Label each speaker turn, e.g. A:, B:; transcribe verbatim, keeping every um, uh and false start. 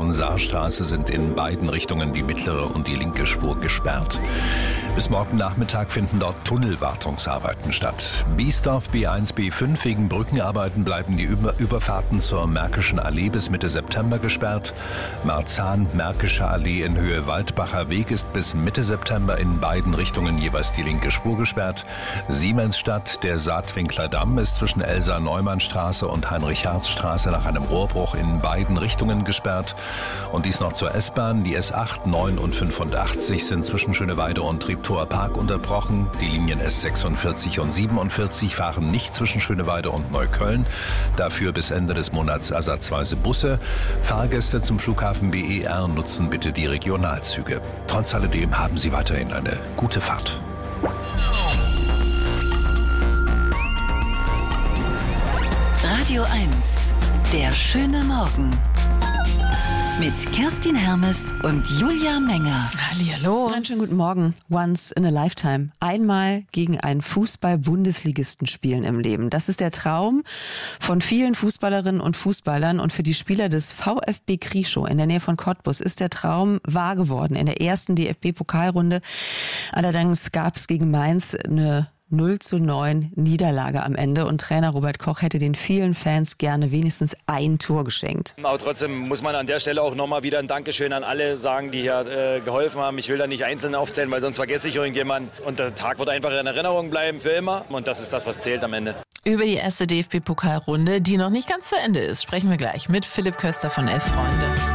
A: und Saarstraße sind in beiden Richtungen die mittlere und die linke Spur gesperrt. Bis morgen Nachmittag finden dort Tunnelwartungsarbeiten statt. Biesdorf B eins B fünf wegen Brückenarbeiten bleiben die Über- Überfahrten zur Märkischen Allee bis Mitte September gesperrt. Marzahn, Märkische Allee in Höhe Waldbacher Weg ist bis Mitte September in beiden Richtungen jeweils die linke Spur gesperrt. Siemensstadt, der Saatwinkler Damm ist zwischen Elsa-Neumann-Straße und Heinrich-Herz-Straße nach einem Rohrbruch in beiden Richtungen gesperrt. Und dies noch zur S-Bahn. Die S acht, neun und fünfundachtzig sind zwischen Schöneweide und Treptower Park unterbrochen. Die Linien S sechsundvierzig und siebenundvierzig fahren nicht zwischen Schöneweide und Neukölln. Dafür bis Ende des Monats ersatzweise Busse. Fahrgäste zum Flughafen B E R nutzen bitte die Regionalzüge. Trotz alledem haben Sie weiterhin eine gute Fahrt.
B: Radio eins, der schöne Morgen. Mit Kerstin Hermes und Julia Menger.
C: Hallihallo.
D: Einen schönen guten Morgen. Once in a lifetime. Einmal gegen einen Fußball-Bundesligisten spielen im Leben. Das ist der Traum von vielen Fußballerinnen und Fußballern. Und für die Spieler des VfB Krieschow in der Nähe von Cottbus ist der Traum wahr geworden. In der ersten D F B-Pokalrunde allerdings gab es gegen Mainz eine null zu neun Niederlage am Ende und Trainer Robert Koch hätte den vielen Fans gerne wenigstens ein Tor geschenkt.
E: Aber trotzdem muss man an der Stelle auch nochmal wieder ein Dankeschön an alle sagen, die hier äh, geholfen haben. Ich will da nicht einzeln aufzählen, weil sonst vergesse ich irgendjemanden. Und der Tag wird einfach in Erinnerung bleiben für immer. Und das ist das, was zählt am Ende.
C: Über die erste D F B-Pokalrunde, die noch nicht ganz zu Ende ist, sprechen wir gleich mit Philipp Köster von Elf Freunde.